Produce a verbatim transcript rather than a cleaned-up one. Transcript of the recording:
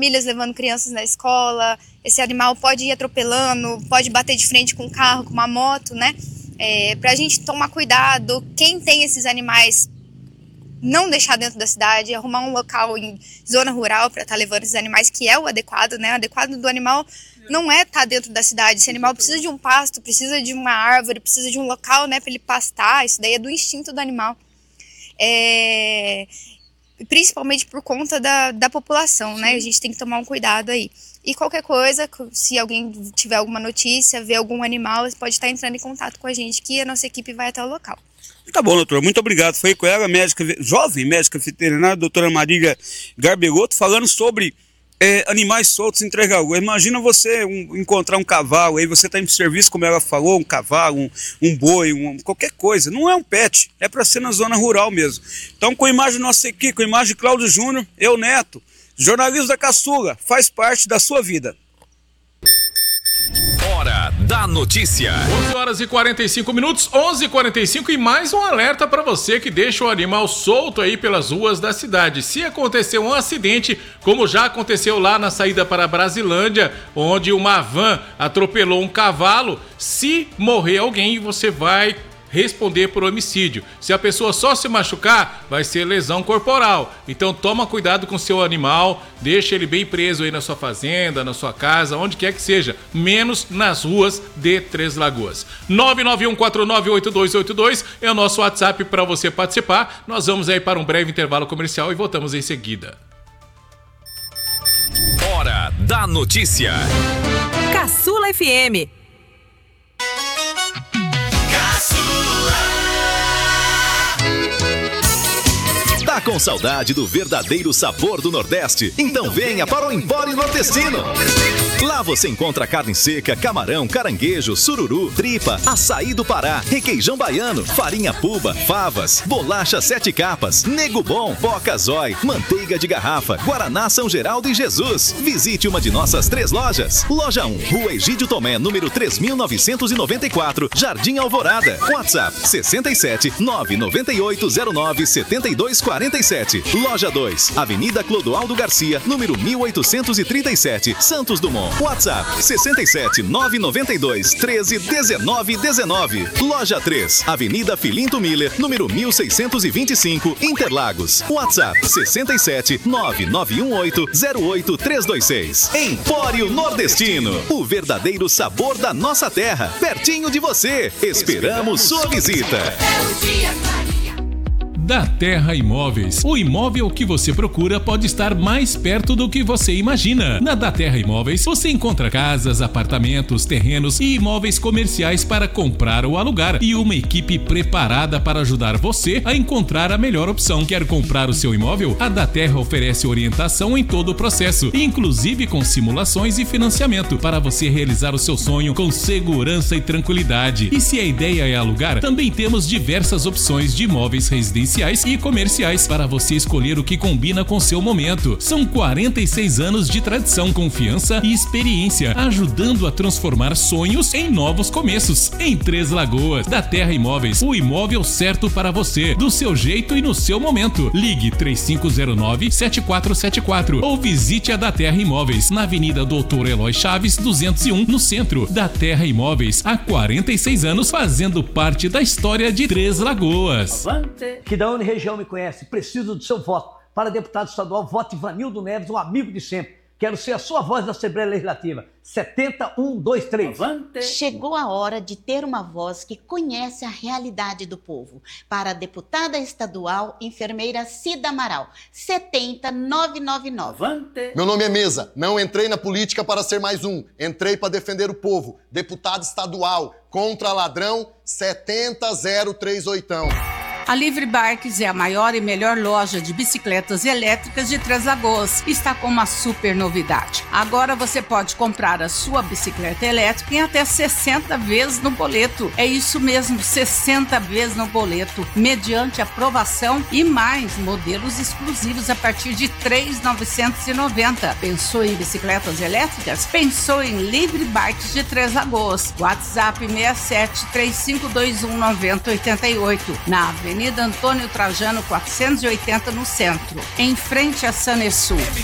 famílias levando crianças na escola, esse animal pode ir atropelando, pode bater de frente com um carro, com uma moto, né? É, pra gente tomar cuidado, quem tem esses animais, não deixar dentro da cidade, arrumar um local em zona rural para estar tá levando esses animais, que é o adequado, né? O adequado do animal não é estar tá dentro da cidade. Esse animal precisa de um pasto, precisa de uma árvore, precisa de um local, né, para ele pastar. Isso daí é do instinto do animal. É... Principalmente por conta da, da população, né? A gente tem que tomar um cuidado aí. E qualquer coisa, se alguém tiver alguma notícia, ver algum animal, pode estar entrando em contato com a gente, que a nossa equipe vai até o local. Tá bom, doutor, muito obrigado. Foi com ela, médica, jovem médica veterinária, doutora Marília Garbelotto, falando sobre é, animais soltos em Três Lagoas. Imagina você um, encontrar um cavalo, aí você está em serviço, como ela falou, um cavalo, um, um boi, um, qualquer coisa. Não é um pet, é para ser na zona rural mesmo. Então, com a imagem nossa aqui, com a imagem de Cláudio Júnior, eu, Neto, jornalismo da Caçula, faz parte da sua vida. Hora da notícia. onze horas e quarenta e cinco minutos, onze e quarenta e cinco, e mais um alerta para você que deixa o animal solto aí pelas ruas da cidade. Se acontecer um acidente, como já aconteceu lá na saída para Brasilândia, onde uma van atropelou um cavalo, se morrer alguém, você vai responder por homicídio. Se a pessoa só se machucar, vai ser lesão corporal. Então toma cuidado com seu animal, deixa ele bem preso aí na sua fazenda, na sua casa, onde quer que seja, menos nas ruas de Três Lagoas. nove nove um quatro nove oito dois oito dois é o nosso WhatsApp para você participar. Nós vamos aí para um breve intervalo comercial e voltamos em seguida. Hora da notícia. Caçula F M. Tá com saudade do verdadeiro sabor do Nordeste? Então venha para o Empório Nordestino. Lá você encontra carne seca, camarão, caranguejo, sururu, tripa, açaí do Pará, requeijão baiano, farinha puba, favas, bolacha sete capas, nego bom, boca zói, manteiga de garrafa, guaraná São Geraldo e Jesus. Visite uma de nossas três lojas. Loja um, Rua Egídio Tomé, número três mil novecentos e noventa e quatro, Jardim Alvorada. WhatsApp sessenta e sete, nove nove oito zero nove, sete dois quatro sete. Loja dois, Avenida Clodoaldo Garcia, número mil oitocentos e trinta e sete, Santos Dumont. WhatsApp sessenta e sete, nove nove dois, treze, dezenove, dezenove. Loja três, Avenida Filinto Miller, número mil seiscentos e vinte e cinco, Interlagos. WhatsApp sessenta e sete, nove nove um oito, zero oito três dois seis. Empório Nordestino, o verdadeiro sabor da nossa terra, pertinho de você. Esperamos sua visita. Da Terra Imóveis. O imóvel que você procura pode estar mais perto do que você imagina. Na Da Terra Imóveis, você encontra casas, apartamentos, terrenos e imóveis comerciais para comprar ou alugar, e uma equipe preparada para ajudar você a encontrar a melhor opção. Quer comprar o seu imóvel? A Da Terra oferece orientação em todo o processo, inclusive com simulações e financiamento, para você realizar o seu sonho com segurança e tranquilidade. E se a ideia é alugar, também temos diversas opções de imóveis residenciais e comerciais para você escolher o que combina com seu momento. São quarenta e seis anos de tradição, confiança e experiência, ajudando a transformar sonhos em novos começos. Em Três Lagoas, Da Terra Imóveis, o imóvel certo para você, do seu jeito e no seu momento. Ligue três cinco zero nove, sete quatro sete quatro ou visite a Da Terra Imóveis na Avenida Doutor Eloy Chaves duzentos e um, no centro. Da Terra Imóveis, há quarenta e seis anos fazendo parte da história de Três Lagoas. Que da Uniregião me conhece, preciso do seu voto. Para deputado estadual, vote Ivanildo Neves, um amigo de sempre. Quero ser a sua voz da Assembleia Legislativa. setenta, um, dois, três. Chegou a hora de ter uma voz que conhece a realidade do povo. Para a deputada estadual, enfermeira Cida Amaral, setenta, nove nove nove. Meu nome é Mesa. Não entrei na política para ser mais um. Entrei para defender o povo. Deputado estadual, contra ladrão, setenta, zero trinta e oito. A Livre Bikes é a maior e melhor loja de bicicletas elétricas de Três Lagoas. Está com uma super novidade. Agora você pode comprar a sua bicicleta elétrica em até sessenta vezes no boleto. É isso mesmo, sessenta vezes no boleto, mediante aprovação, e mais modelos exclusivos a partir de três mil novecentos e noventa. Pensou em bicicletas elétricas? Pensou em Livre Bikes de Três Lagoas. WhatsApp seis sete, três cinco dois um, nove zero oito oito. Na Avenida Antônio Trajano quatrocentos e oitenta, no centro, em frente a Sanesul.